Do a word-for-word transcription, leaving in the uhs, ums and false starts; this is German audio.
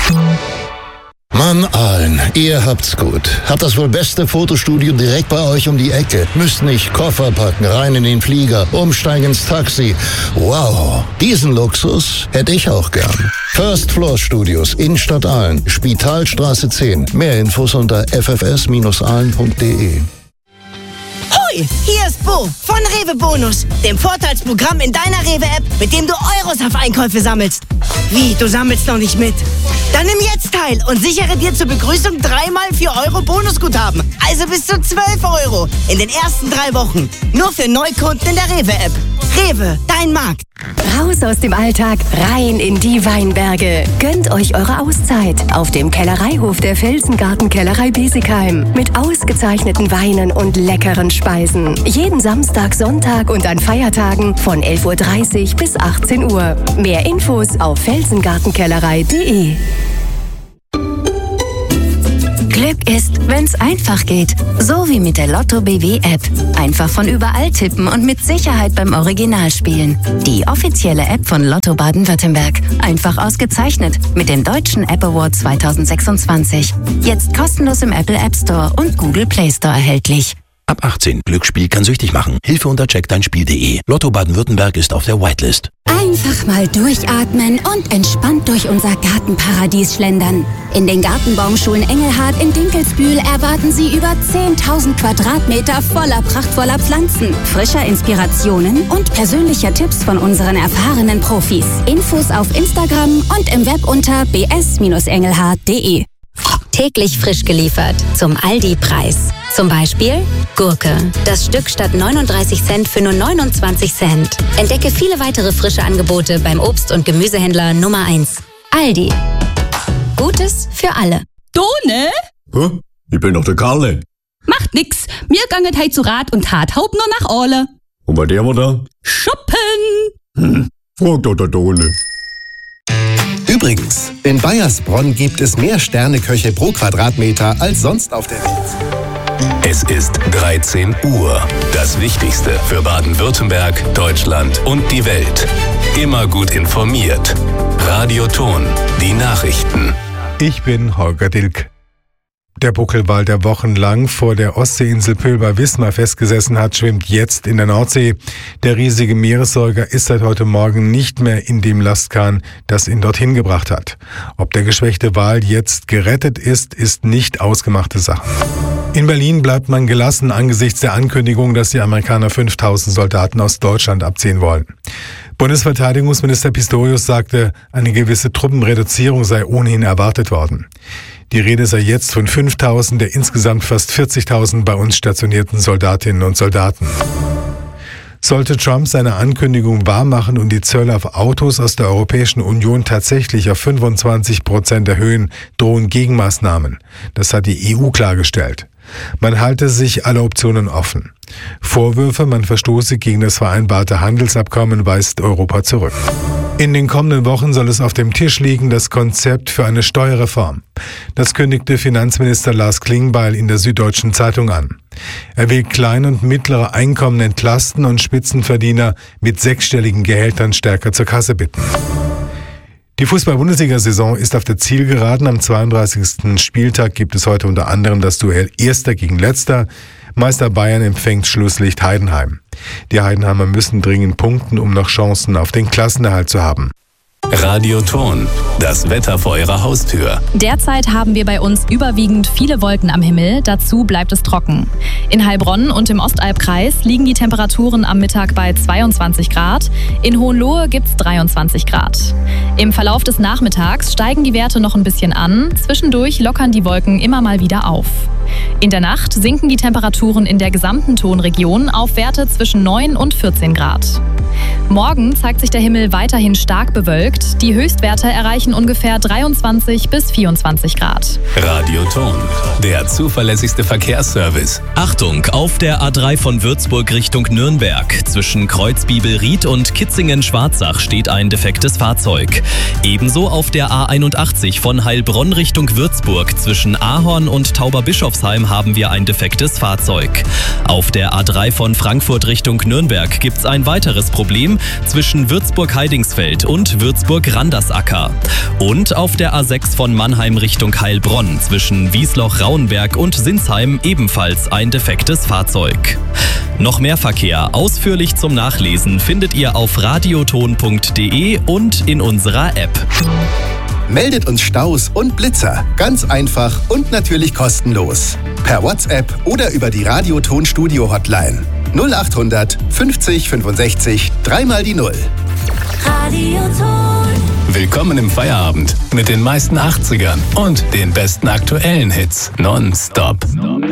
Mann, Aalen, ihr habt's gut. Habt das wohl beste Fotostudio direkt bei euch um die Ecke. Müsst nicht Koffer packen, rein in den Flieger, umsteigen ins Taxi. Wow, diesen Luxus hätte ich auch gern. First Floor Studios, Innenstadt Aalen, Spitalstraße zehn. Mehr Infos unter f f s Bindestrich aalen punkt d e. Hoi, hier ist Bo von Rewe Bonus, dem Vorteilsprogramm in deiner Rewe-App, mit dem du Euros auf Einkäufe sammelst. Wie, du sammelst noch nicht mit? Dann nimm jetzt teil und sichere dir zur Begrüßung dreimal vier Euro Bonusguthaben. Also bis zu zwölf Euro in den ersten drei Wochen. Nur für Neukunden in der Rewe-App. Rewe, dein Markt. Raus aus dem Alltag, rein in die Weinberge. Gönnt euch eure Auszeit auf dem Kellereihof der Felsengarten Kellerei Biesigheim. Mit ausgezeichneten Weinen und leckeren Speisen. Jeden Samstag, Sonntag und an Feiertagen von elf Uhr dreißig bis achtzehn Uhr. Mehr Infos auf felsengartenkellerei punkt de. Glück ist, wenn's einfach geht. So wie mit der Lotto B W App. Einfach von überall tippen und mit Sicherheit beim Original spielen. Die offizielle App von Lotto Baden-Württemberg. Einfach ausgezeichnet mit dem Deutschen App Award zweitausendsechsundzwanzig. Jetzt kostenlos im Apple App Store und Google Play Store erhältlich. Ab achtzehn. Glücksspiel kann süchtig machen. Hilfe unter check dein spiel punkt de. Lotto Baden-Württemberg ist auf der Whitelist. Einfach mal durchatmen und entspannt durch unser Gartenparadies schlendern. In den Gartenbaumschulen Engelhardt in Dinkelsbühl erwarten Sie über zehntausend Quadratmeter voller prachtvoller Pflanzen, frischer Inspirationen und persönlicher Tipps von unseren erfahrenen Profis. Infos auf Instagram und im Web unter b s Bindestrich engelhardt punkt de. Täglich frisch geliefert zum Aldi-Preis. Zum Beispiel Gurke. Das Stück statt neununddreißig Cent für nur neunundzwanzig Cent. Entdecke viele weitere frische Angebote beim Obst- und Gemüsehändler Nummer eins. Aldi. Gutes für alle. Du, ne? Hä? Ich bin doch der Karle. Macht nix. Mir ganget heit zu Rat und Tat Haupt nur nach Orle. Und bei der war da? Shoppen. Hm. Frag doch der Dole. Übrigens, in Bayersbronn gibt es mehr Sterneköche pro Quadratmeter als sonst auf der Welt. Es ist dreizehn Uhr. Das Wichtigste für Baden-Württemberg, Deutschland und die Welt. Immer gut informiert. Radioton, die Nachrichten. Ich bin Holger Dilk. Der Buckelwal, der wochenlang vor der Ostseeinsel Pülbar-Wismar festgesessen hat, schwimmt jetzt in der Nordsee. Der riesige Meeressäuger ist seit heute Morgen nicht mehr in dem Lastkahn, das ihn dorthin gebracht hat. Ob der geschwächte Wal jetzt gerettet ist, ist nicht ausgemachte Sache. In Berlin bleibt man gelassen angesichts der Ankündigung, dass die Amerikaner fünftausend Soldaten aus Deutschland abziehen wollen. Bundesverteidigungsminister Pistorius sagte, eine gewisse Truppenreduzierung sei ohnehin erwartet worden. Die Rede sei jetzt von fünftausend der insgesamt fast vierzigtausend bei uns stationierten Soldatinnen und Soldaten. Sollte Trump seine Ankündigung wahrmachen und die Zölle auf Autos aus der Europäischen Union tatsächlich auf fünfundzwanzig Prozent erhöhen, drohen Gegenmaßnahmen. Das hat die E U klargestellt. Man halte sich alle Optionen offen. Vorwürfe, man verstoße gegen das vereinbarte Handelsabkommen, weist Europa zurück. In den kommenden Wochen soll es auf dem Tisch liegen, das Konzept für eine Steuerreform. Das kündigte Finanzminister Lars Klingbeil in der Süddeutschen Zeitung an. Er will klein- und mittlere Einkommen entlasten und Spitzenverdiener mit sechsstelligen Gehältern stärker zur Kasse bitten. Die Fußball-Bundesliga-Saison ist auf der Zielgeraden. Am zweiunddreißigsten Spieltag gibt es heute unter anderem das Duell Erster gegen Letzter. Meister Bayern empfängt Schlusslicht Heidenheim. Die Heidenheimer müssen dringend punkten, um noch Chancen auf den Klassenerhalt zu haben. Radioton, das Wetter vor Ihrer Haustür. Derzeit haben wir bei uns überwiegend viele Wolken am Himmel, dazu bleibt es trocken. In Heilbronn und im Ostalbkreis liegen die Temperaturen am Mittag bei zweiundzwanzig Grad, in Hohenlohe gibt's dreiundzwanzig Grad. Im Verlauf des Nachmittags steigen die Werte noch ein bisschen an, zwischendurch lockern die Wolken immer mal wieder auf. In der Nacht sinken die Temperaturen in der gesamten Tonregion auf Werte zwischen neun und vierzehn Grad. Morgen zeigt sich der Himmel weiterhin stark bewölkt. Die Höchstwerte erreichen ungefähr dreiundzwanzig bis vierundzwanzig Grad. Radioton, der zuverlässigste Verkehrsservice. Achtung, auf der A drei von Würzburg Richtung Nürnberg. Zwischen Kreuzbibelried und Kitzingen-Schwarzach steht ein defektes Fahrzeug. Ebenso auf der A einundachtzig von Heilbronn Richtung Würzburg. Zwischen Ahorn und Tauberbischofsheim haben wir ein defektes Fahrzeug. Auf der A drei von Frankfurt Richtung Nürnberg gibt's ein weiteres Problem. Zwischen Würzburg-Heidingsfeld und Würzburg Würzburg-Randersacker. Und auf der A sechs von Mannheim Richtung Heilbronn zwischen Wiesloch-Rauenberg und Sinsheim ebenfalls ein defektes Fahrzeug. Noch mehr Verkehr ausführlich zum Nachlesen findet ihr auf radioton punkt de und in unserer App. Meldet uns Staus und Blitzer. Ganz einfach und natürlich kostenlos. Per WhatsApp oder über die Radioton Studio Hotline. null achthundert fünfzig fünfundsechzig dreimal die Null. Radioton. Willkommen im Feierabend mit den meisten achtzigern und den besten aktuellen Hits nonstop.